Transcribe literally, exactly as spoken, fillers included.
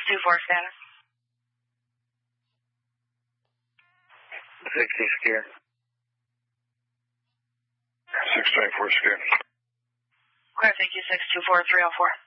two four scanner. sixty scan. six twenty-four scan. Okay, thank you, six two four three oh four.